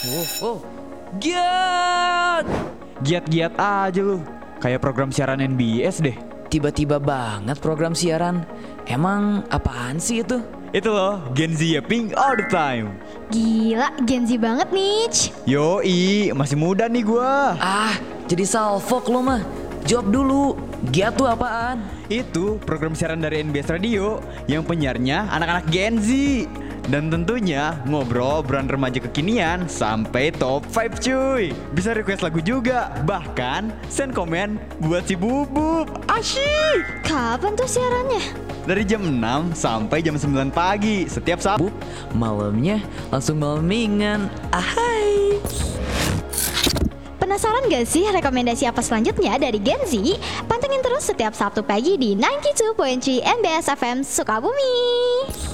Oh, Giat! Giat-giat aja lu. Kayak program siaran NBS deh. Tiba-tiba banget program siaran. Emang apaan sih itu? Itu loh, Gen Z yapping all the time. Gila, Gen Z banget nih. Yoi, masih muda nih gua. Jadi salfok lo mah. Jawab dulu, Giat tuh apaan? Itu program siaran dari NBS Radio yang penyiarnya anak-anak Gen Z. Dan tentunya ngobrol obrolan remaja kekinian sampai top 5 cuy. Bisa request lagu juga, bahkan send komen buat si Bubub. Asyik. Kapan tuh siarannya? Dari jam 6 sampai jam 9 pagi setiap Sabtu. Malamnya langsung malamingan. Ahai. Penasaran gak sih rekomendasi apa selanjutnya dari Gen Z? Pantengin terus setiap Sabtu pagi di 92.3 NBS FM Sukabumi.